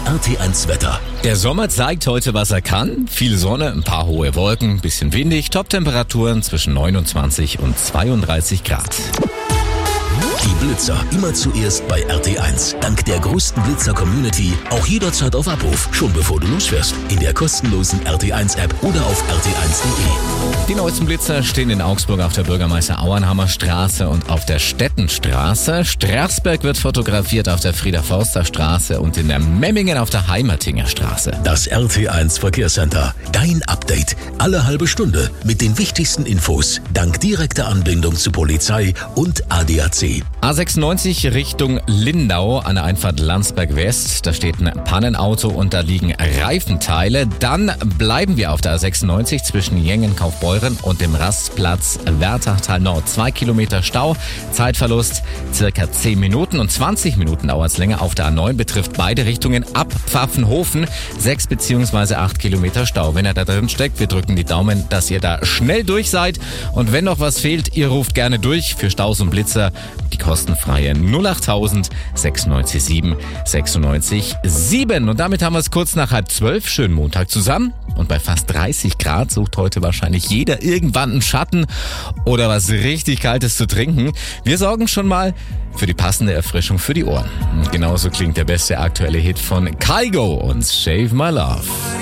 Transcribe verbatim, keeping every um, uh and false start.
R T eins Wetter. Der Sommer zeigt heute, was er kann. Viel Sonne, ein paar hohe Wolken, bisschen windig, Top-Temperaturen zwischen neunundzwanzig und zweiunddreißig Grad. Die Blitzer immer zuerst bei R T eins. Dank der größten Blitzer-Community auch jederzeit auf Abruf, schon bevor du losfährst. In der kostenlosen R T eins App oder auf R T eins punkt de. Die neuesten Blitzer stehen in Augsburg auf der Bürgermeister-Auernhammer Straße und auf der Stettenstraße. Straßberg wird fotografiert auf der Frieder-Forster-Straße und in der Memmingen auf der Heimertinger Straße. Das R T eins Verkehrscenter. Dein Update. Alle halbe Stunde mit den wichtigsten Infos. Dank direkter Anbindung zu Polizei und A D A C. A sechsundneunzig Richtung Lindau an der Einfahrt Landsberg West. Da steht ein Pannenauto und da liegen Reifenteile. Dann bleiben wir auf der A sechsundneunzig zwischen Jengen, Kaufbeuren und dem Rastplatz Wärtachtal Nord. Zwei Kilometer Stau, Zeitverlust circa zehn Minuten und zwanzig Minuten dauert es länger. Auf der A neun betrifft beide Richtungen ab Pfaffenhofen. Sechs beziehungsweise acht Kilometer Stau. Wenn er da drin steckt, wir drücken die Daumen, dass ihr da schnell durch seid. Und wenn noch was fehlt, ihr ruft gerne durch für Staus und Blitzer. Die kostenfreie null achttausend sechsundneunzig sieben sechsundneunzig sieben. Und damit haben wir es kurz nach halb zwölf. Schönen Montag zusammen. Und bei fast dreißig Grad sucht heute wahrscheinlich jeder irgendwann einen Schatten oder was richtig Kaltes zu trinken. Wir sorgen schon mal für die passende Erfrischung für die Ohren. Und genauso klingt der beste aktuelle Hit von Kygo und Save My Love.